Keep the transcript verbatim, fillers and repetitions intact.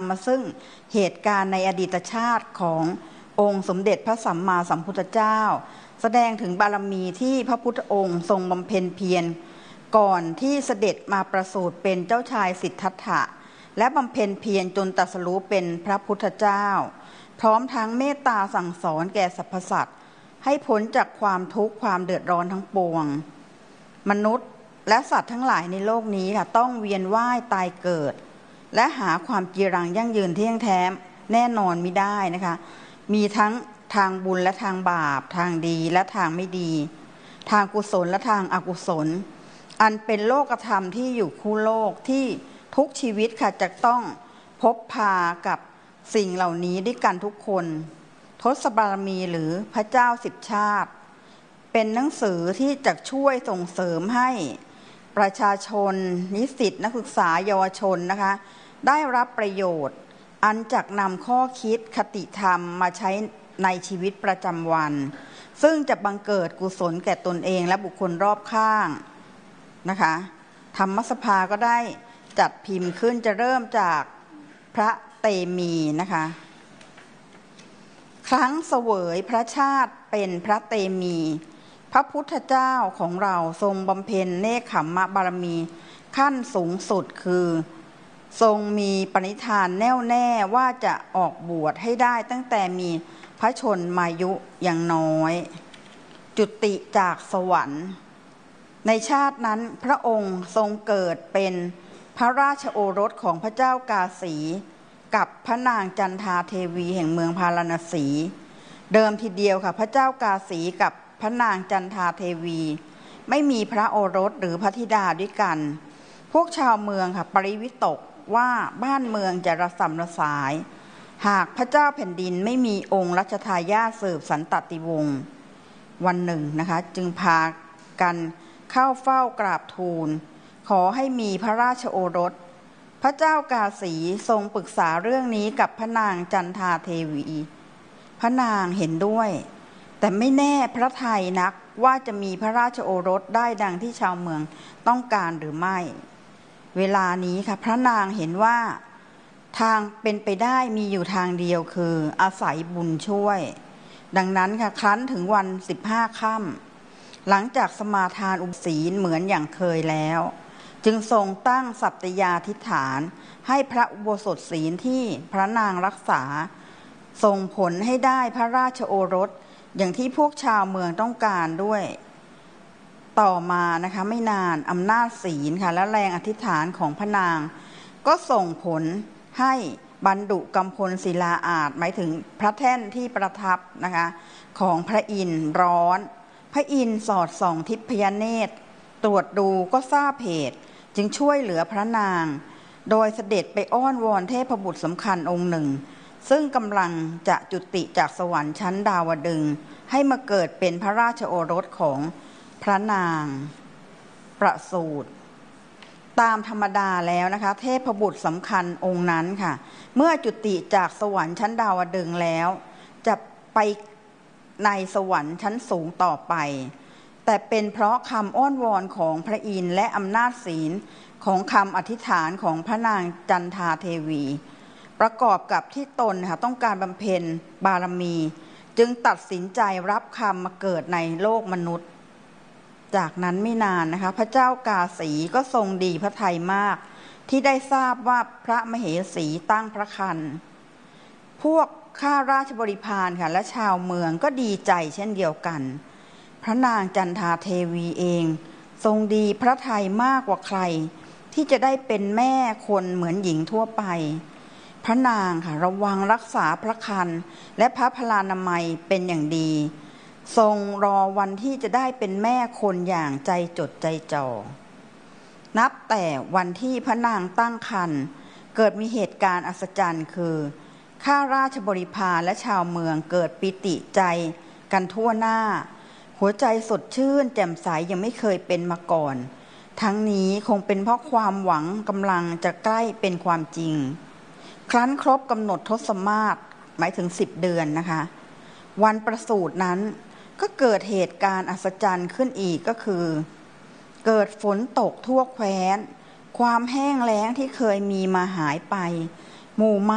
ำมาซึ่งเหตุการณ์ในอดีตชาติขององค์สมเด็จพระสัมมาสัมพุทธเจ้าแสดงถึงบารมีที่พระพุทธองค์ทรงบำเพ็ญเพียรก่อนที่เสด็จมาประสูติเป็นเจ้าชายสิทธัตถะและบำเพ็ญเพียรจนตรัสรู้เป็นพระพุทธเจ้าพร้อมทั้งเมตตาสั่งสอนแก่สรรพสัตว์ให้พ้นจากความทุกข์ความเดือดร้อนทั้งปวงมนุษย์และสัตว์ทั้งหลายในโลกนี้ค่ะต้องเวียนว่ายตายเกิดและหาความจีรังยั่งยืนเที่ยงแท้แน่นอนมิได้นะคะมีทั้งทางบุญและทางบาปทางดีและทางไม่ดีทางกุศลและทางอกุศลอันเป็นโลกธรรมที่อยู่คู่โลกที่ทุกชีวิตค่ะจะต้องพบพากับสิ่งเหล่านี้ด้วยกันทุกคนทศบารมีหรือพระเจ้าสิบชาติเป็นหนังสือที่จะช่วยส่งเสริมให้ประชาชนนิสิตนักศึกษาเยาวชนนะคะได้รับประโยชน์อันจักนำข้อคิดคติธรรมมาใช้ในชีวิตประจำวันซึ่งจะบังเกิดกุศลแก่ตนเองและบุคคลรอบข้างนะคะธรรมสภาก็ได้จัดพิมพ์ขึ้นจะเริ่มจากพระเตมีนะคะครั้งเสวยพระชาติเป็นพระเตมีพระพุทธเจ้าของเราทรงบำเพ็ญเนกขัมมะบารมีขั้นสูงสุดคือทรงมีปณิธานแน่วแน่ว่าจะออกบวชให้ได้ตั้งแต่มีพระชนมายุอย่างน้อยจุติจากสวรรค์ในชาตินั้นพระองค์ทรงเกิดเป็นพระราชโอรสของพระเจ้ากาสีกับพระนางจันทาเทวีแห่งเมืองพาราณสีเดิมทีเดียวค่ะพระเจ้ากาสีกับพระนางจันทาเทวีไม่มีพระโอรสหรือพระธิดาด้วยกันพวกชาวเมืองค่ะปริวิตกว่าบ้านเมืองจะระสำระสายหากพระเจ้าแผ่นดินไม่มีองค์รัชทายาทสืบสันตติวงศ์วันหนึ่งนะคะจึงพากันเข้าเฝ้ากราบทูลขอให้มีพระราชโอรสพระเจ้ากาสีทรงปรึกษาเรื่องนี้กับพระนางจันทาเทวีพระนางเห็นด้วยแต่ไม่แน่พระทัยนักว่าจะมีพระราชโอรสได้ดังที่ชาวเมืองต้องการหรือไม่เวลานี้ค่ะพระนางเห็นว่าทางเป็นไปได้มีอยู่ทางเดียวคืออาศัยบุญช่วยดังนั้นค่ะครั้นถึงวันสิบห้าค่ำหลังจากสมาทานอุปศีลเหมือนอย่างเคยแล้วจึงทรงตั้งสัตยาธิษฐานให้พระอุโบสถศีลที่พระนางรักษาส่งผลให้ได้พระราชโอรสอย่างที่พวกชาวเมืองต้องการด้วยต่อมานะคะไม่นานอำนาจศีลค่ะและแรงอธิษฐานของพระนางก็ส่งผลให้บรรดุกัมพลศิลาอาสหมายถึงพระแท่นที่ประทับนะคะของพระอินทร์ร้อนพระอินทร์สอดส่องทิพยเนตรตรวจดูก็ทราบเหตุจึงช่วยเหลือพระนางโดยเสด็จไปอ้อนวอนเทพบุตรสำคัญองค์หนึ่งซึ่งกำลังจะจุติจากสวรรค์ชั้นดาวดึงส์ให้มาเกิดเป็นพระราชโอรสของพระนางประสูติตามธรรมดาแล้วนะคะเทพบุตรสำคัญองค์นั้นค่ะเมื่อจุติจากสวรรค์ชั้นดาวดึงส์แล้วจะไปในสวรรค์ชั้นสูงต่อไปแต่เป็นเพราะคำอ้อนวอนของพระอินทร์และอำนาจศีลของคำอธิษฐานของพระนางจันทาเทวีประกอบกับที่ตนค่ะต้องการบำเพ็ญบารมีจึงตัดสินใจรับคำมาเกิดในโลกมนุษย์จากนั้นไม่นานนะคะพระเจ้ากาสีก็ทรงดีพระทัยมากที่ได้ทราบว่าพระมเหสีตั้งพระครรภ์พวกข้าราชบริพารค่ะและชาวเมืองก็ดีใจเช่นเดียวกันพระนางจันทาเทวีเองทรงดีพระทัยมากกว่าใครที่จะได้เป็นแม่คนเหมือนหญิงทั่วไปพระนางค่ะระวังรักษาพระครรภ์และพระพลานามัยเป็นอย่างดีทรงรอวันที่จะได้เป็นแม่คนอย่างใจจดใจจ่อนับแต่วันที่พระนางตั้งครรภ์เกิดมีเหตุการณ์อัศจรรย์คือข้าราชบริพารและชาวเมืองเกิดปิติใจกันทั่วหน้าหัวใจสดชื่นแจ่มใสยังไม่เคยเป็นมาก่อนทั้งนี้คงเป็นเพราะความหวังกำลังจะใกล้เป็นความจริงครั้นครบกำหนดทศมาศหมายถึงสิบเดือนนะคะวันประสูตินั้นก็เกิดเหตุการณ์อัศจรรย์ขึ้นอีกก็คือเกิดฝนตกทั่วแคว้นความแห้งแล้งที่เคยมีมาหายไปหมู่